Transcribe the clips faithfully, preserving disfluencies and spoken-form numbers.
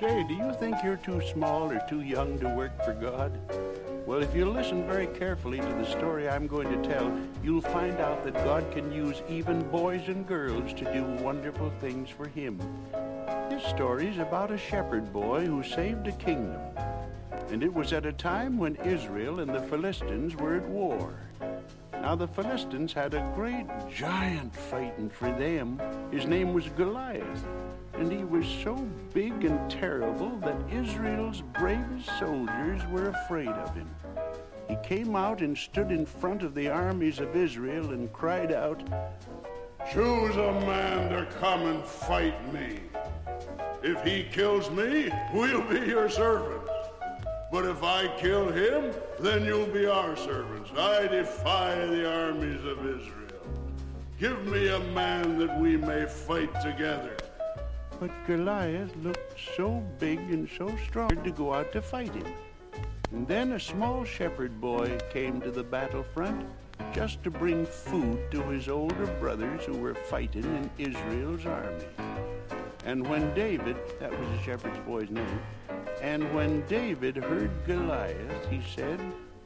Say, do you think you're too small or too young to work for God? Well, if you listen very carefully to the story I'm going to tell, you'll find out that God can use even boys and girls to do wonderful things for him. This story is about a shepherd boy who saved a kingdom. And it was at a time when Israel and the Philistines were at war. Now the Philistines had a great giant fighting for them. His name was Goliath. And he was so big and terrible that Israel's bravest soldiers were afraid of him. He came out and stood in front of the armies of Israel and cried out, "Choose a man to come and fight me. If he kills me, we'll be your servants. But if I kill him, then you'll be our servants. I defy the armies of Israel. Give me a man that we may fight together." But Goliath looked so big and so strong to go out to fight him. And then a small shepherd boy came to the battlefront just to bring food to his older brothers who were fighting in Israel's army. And when David, that was the shepherd's boy's name, and when David heard Goliath, he said,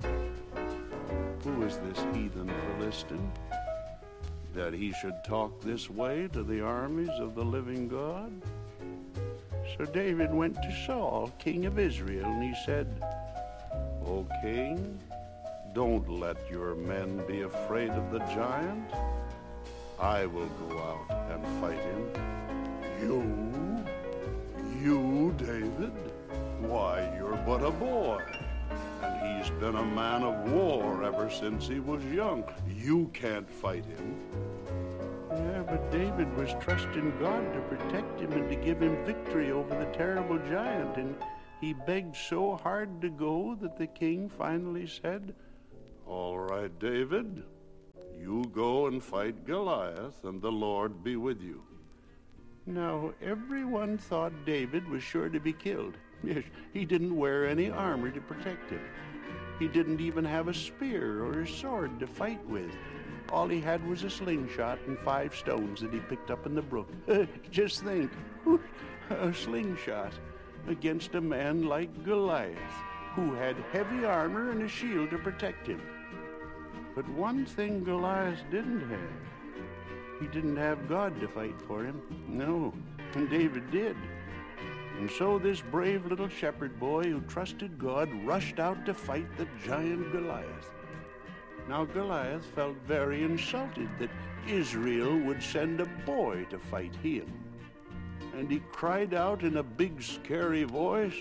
"Who is this heathen Philistine, that he should talk this way to the armies of the living God?" So David went to Saul, king of Israel, and he said, "O king, don't let your men be afraid of the giant. I will go out and fight him." "You? You, David? Why, you're but a boy. And he's been a man of war ever since he was young. You can't fight him." Yeah, but David was trusting God to protect him and to give him victory over the terrible giant, and he begged so hard to go that the king finally said, "All right, David, you go and fight Goliath, and the Lord be with you." Now, everyone thought David was sure to be killed. Yes, he didn't wear any armor to protect him. He didn't even have a spear or a sword to fight with. All he had was a slingshot and five stones that he picked up in the brook. Just think, a slingshot against a man like Goliath, who had heavy armor and a shield to protect him. But one thing Goliath didn't have. He didn't have God to fight for him. No, and David did. And so this brave little shepherd boy who trusted God rushed out to fight the giant Goliath. Now Goliath felt very insulted that Israel would send a boy to fight him. And he cried out in a big, scary voice,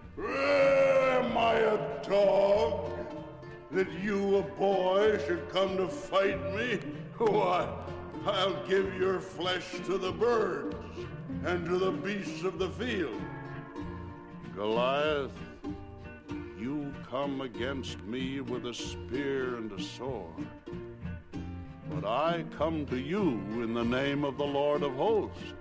"Am I a dog, that you, a boy, should come to fight me? Why, I'll give your flesh to the birds and to the beasts of the field." "Goliath, you come against me with a spear and a sword, but I come to you in the name of the Lord of hosts."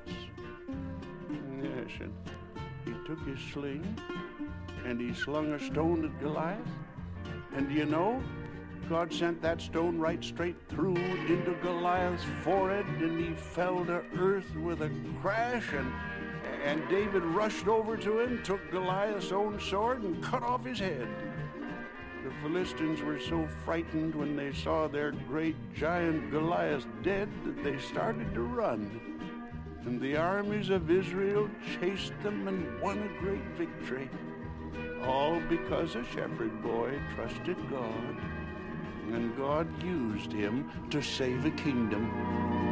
Yes, and he took his sling and he slung a stone at Goliath. And you know, God sent that stone right straight through into Goliath's forehead, and he fell to earth with a crash, and and David rushed over to him, took Goliath's own sword, and cut off his head. The Philistines were so frightened when they saw their great giant Goliath dead that they started to run. And the armies of Israel chased them and won a great victory. All because a shepherd boy trusted God, and God used him to save a kingdom.